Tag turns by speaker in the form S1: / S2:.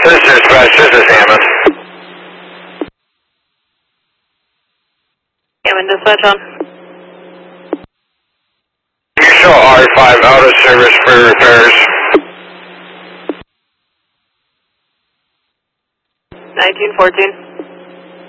S1: This is dispatch, this is Hammond.
S2: Hammond dispatch on.
S1: You show R5 out of service for repairs.
S2: 1914.